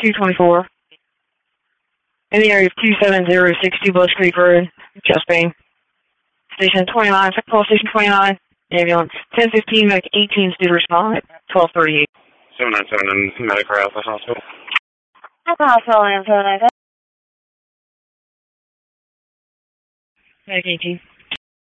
224. In the area of 27062 Bush Creek Road, chest pain. Station 29, call station 29, ambulance. 1015, medic 18 is due to respond at 1238. 797 in medic for Alpha Hospital. Alpha Hospital, 797. Medic 18.